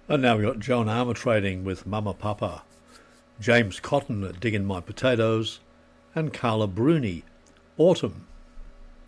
And now we've got Joan Armatrading with Mama Papa, James Cotton at Diggin' My Potatoes, and Carla Bruni, Autumn.